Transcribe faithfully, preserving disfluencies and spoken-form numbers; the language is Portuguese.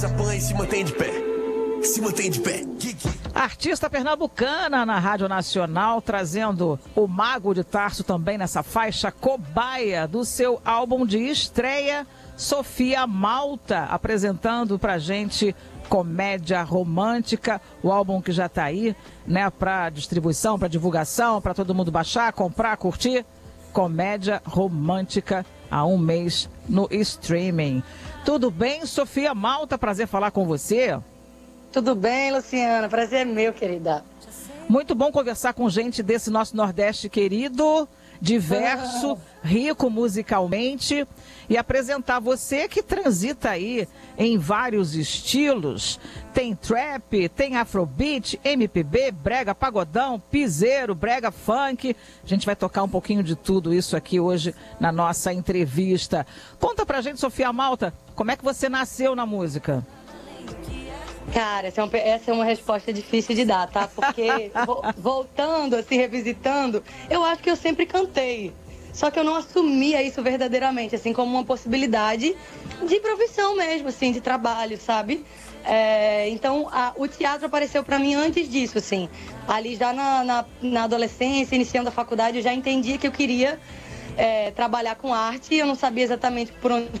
Apanha e se mantém de pé. Se mantém de pé. Artista pernambucana na Rádio Nacional, trazendo o Mago de Tarso também nessa faixa Cobaia do seu álbum de estreia, Sofia Malta, apresentando pra gente Comédia Romântica, o álbum que já tá aí, né, pra distribuição, pra divulgação, pra todo mundo baixar, comprar, curtir. Comédia Romântica há um mês no streaming. Tudo bem, Sofia Malta? Prazer falar com você. Tudo bem, Luciana? Prazer é meu, querida. Muito bom conversar com gente desse nosso Nordeste querido, diverso, rico musicalmente, e apresentar você que transita aí em vários estilos. Tem trap, tem afrobeat, M P B, brega, pagodão, piseiro, brega funk. A gente vai tocar um pouquinho de tudo isso aqui hoje na nossa entrevista. Conta pra gente, Sofia Malta, como é que você nasceu na música? Cara, essa é, uma, essa é uma resposta difícil de dar, tá? Porque vo, voltando, assim, revisitando, eu acho que eu sempre cantei. Só que eu não assumia isso verdadeiramente, assim, como uma possibilidade de profissão mesmo, assim, de trabalho, sabe? É, então, a, o teatro apareceu pra mim antes disso, assim. Ali já na, na, na adolescência, iniciando a faculdade, eu já entendia que eu queria é, trabalhar com arte. Eu não sabia exatamente por onde